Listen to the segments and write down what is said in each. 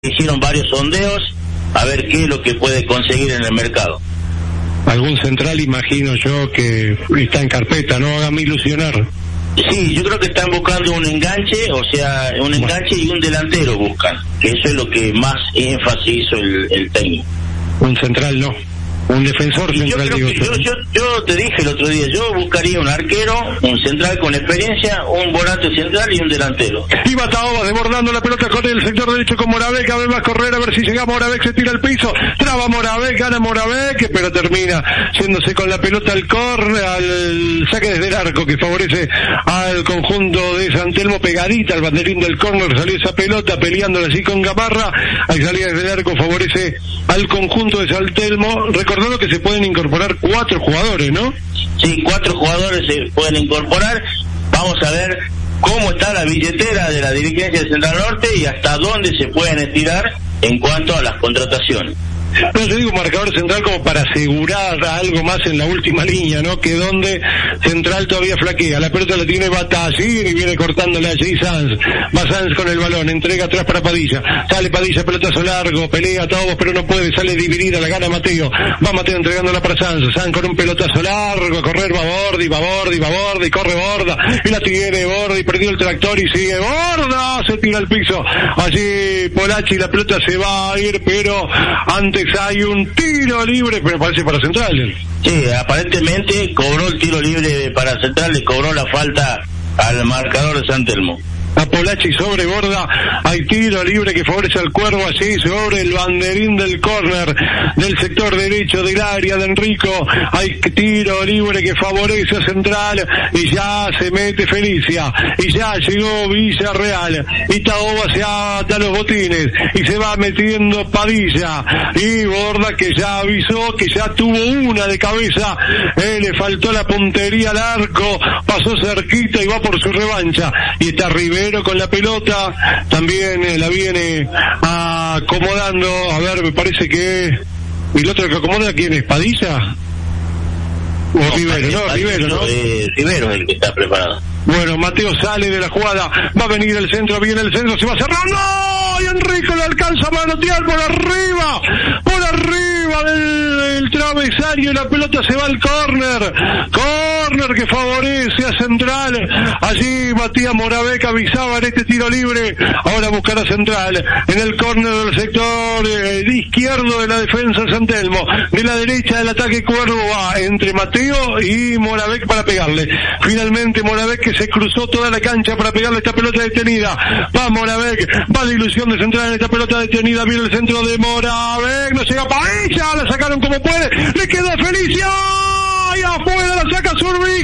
hicieron varios sondeos a ver qué es lo que puede conseguir en el mercado. Algún central, imagino yo, que está en carpeta, ¿no? Hágame ilusionar. Sí, yo creo que están buscando un enganche, o sea, un enganche y un delantero buscan, que eso es lo que más énfasis hizo el técnico. Un central no, un defensor central, yo, yo te dije el otro día, yo buscaría un arquero, un central con experiencia, un volante central y un delantero. Y Taoba desbordando la pelota con el sector derecho con Moravec, a ver va a correr, a ver si llega Moravec, se tira al piso, traba Moravec, gana Moravec, pero termina yéndose con la pelota al córner, al saque desde el arco que favorece al conjunto de San Telmo, pegadita al banderín del córner, salió esa pelota peleándola así con Gamarra, ahí salía desde el arco, favorece al conjunto de San Telmo, recordando que se pueden incorporar 4 jugadores, ¿no? Sí, 4 jugadores se pueden incorporar, vamos a ver cómo está la billetera de la dirigencia de Central Norte y hasta dónde se pueden estirar en cuanto a las contrataciones. No, yo digo marcador central como para asegurar algo más en la última línea, ¿no? Que donde Central todavía flaquea. La pelota la tiene Batallín y viene cortándole allí Sanz. Va Sanz con el balón, entrega atrás para Padilla. Sale Padilla, pelotazo largo, pelea a todos, pero no puede, sale dividida, la gana Mateo. Va Mateo entregándola para Sanz. Sanz con un pelotazo largo, a correr, va Bordi, corre Borda. Y la tiene Bordi, perdió el tractor y sigue Borda, se tira al piso. Allí Polacci, la pelota se va a ir, pero antes hay un tiro libre, pero parece para Central. Sí, aparentemente cobró el tiro libre para Central, le cobró la falta al marcador de San Telmo. A Polacci sobre Borda, hay tiro libre que favorece al Cuervo allí sobre el banderín del córner del sector derecho del área de Enrico, hay tiro libre que favorece a Central y ya se mete Felicia y ya llegó Villarreal y Taoba se ata los botines y se va metiendo Padilla y Borda que ya avisó que ya tuvo una de cabeza, le faltó la puntería al arco, pasó cerquita y va por su revancha y está Rivero con la pelota, también la viene acomodando, a ver, me parece que el otro que acomoda, ¿quién es? ¿Padilla? O Rivero, ¿no? Rivero es el que está preparado. Bueno, Mateo sale de la jugada, va a venir el centro, viene el centro, se va cerrando, y Enrico le alcanza a manotear por arriba del travesaño y la pelota se va al córner que favorece a Central, allí Matías Moravec avisaba en este tiro libre, ahora buscará Central, en el córner del sector izquierdo de la defensa de San Telmo, de la derecha del ataque Cuervo va entre Mateo y Moravec para pegarle, finalmente Moravec que se cruzó toda la cancha para pegarle esta pelota detenida, va Moravec, va la ilusión de Central en esta pelota detenida, viene el centro de Moravec, no llega Padilla, la sacaron como puede, le queda Felicia y afuera la saca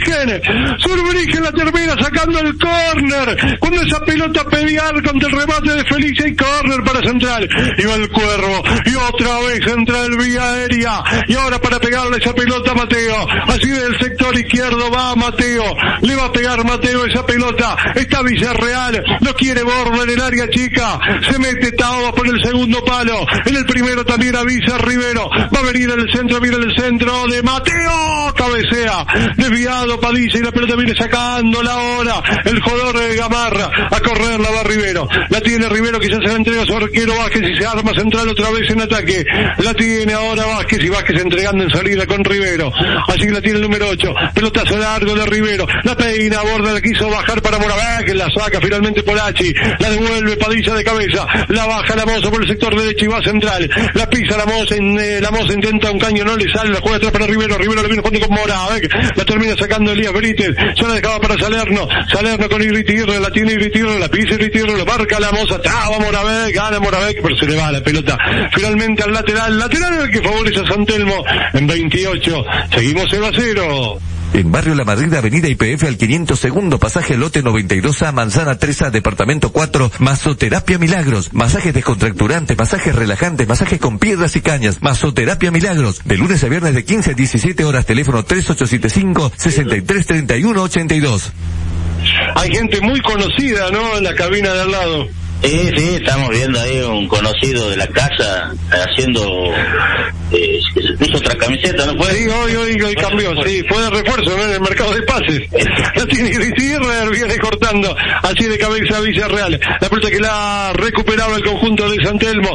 Zurbriggen la termina sacando el córner, cuando esa pelota pelear contra el remate de Felicia y córner para Central, y va el Cuervo y otra vez Central vía aérea y ahora para pegarle esa pelota a Mateo, así del sector izquierdo va Mateo, le va a pegar Mateo esa pelota, está Villarreal, no quiere Borda en el área chica, se mete Taoba por el segundo palo, en el primero también avisa Rivero, va a venir el centro, viene el centro de Mateo, cabecea, desviado Padilla y la pelota viene sacándola ahora, el jugador de Gamarra, a correrla va Rivero, la tiene Rivero que ya se la entrega a su arquero Vázquez y se arma Central otra vez en ataque, la tiene ahora Vázquez y Vázquez entregando en salida con Rivero, allí la tiene el número 8, pelotazo largo de Rivero, la peina, Borda la quiso bajar para Moravec, la saca finalmente Polacci, la devuelve Padilla de cabeza, la baja la Moza por el sector derecho y va Central, la pisa la Moza intenta un caño, no le sale, la juega atrás para Rivero le viene jugando con Moravec, la termina sacando Elías Brites, ya la dejaba para Salerno con Irritirre, la tiene Irritirre, la pisa Irritirre, la marca la Moza, traba Moravec, gana Moravec, pero se le va la pelota finalmente al lateral que favorece a San Telmo en 28, seguimos 0-0. En Barrio La Madrid, avenida YPF al 500, segundo pasaje, lote 92A, manzana 3A, departamento 4, Masoterapia Milagros, masajes descontracturantes, masajes relajantes, masajes con piedras y cañas, Masoterapia Milagros, de lunes a viernes de 15 a 17 horas, teléfono 3875-633182. Hay gente muy conocida, ¿no?, en la cabina de al lado. Sí, estamos viendo ahí un conocido de la casa haciendo, que se puso otra camiseta, ¿no fue? Sí, hoy cambió, sí, fue de refuerzo, ¿no? En el mercado de pases. La tiene Grisirrer, viene cortando así de cabeza Villarreal. La pelota que la ha recuperado el conjunto de San Telmo.